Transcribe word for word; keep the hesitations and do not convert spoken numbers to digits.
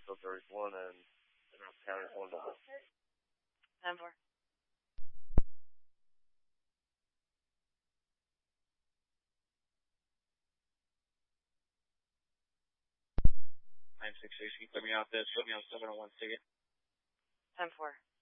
Nashville thirty-one and County one double. ten four. nine six six, you put me out there, put me on seven oh one ticket. ten four.